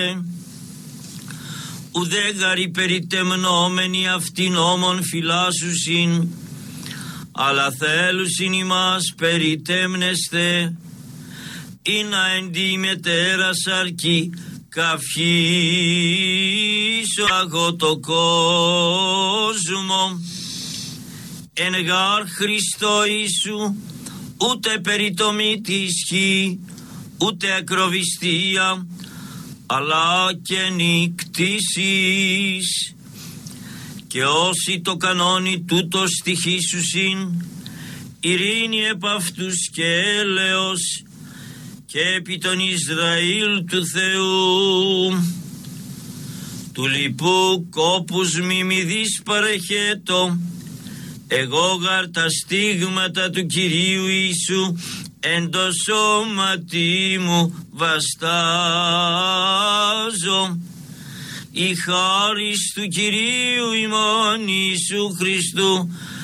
ουδέγαρ υπεριτεμνόμενοι αυτήν όμον φυλάσσουσιν, αλλά θέλουσιν ημάς περιτέμνεσθε, ή να εντύ μετέρα σαρκή καυχήσω αγώ το κόσμο. Εν γάρ Χριστό Ιησού ούτε περιτομή τη ισχύ, ούτε ακροβιστία, αλλά και νικτήσεις. Και όσοι το κανόνι τούτο στοιχήσουσιν, ειρήνη επ' αυτούς και έλεος, και επί τον Ισραήλ του Θεού. Του λοιπού κόπους μιμιδείς παρεχέτω, εγώ γαρ τα στίγματα του Κυρίου Ιησού εν το σώματι μου βαστάζω. Η χάρις του Κυρίου ημών Ιησού Χριστού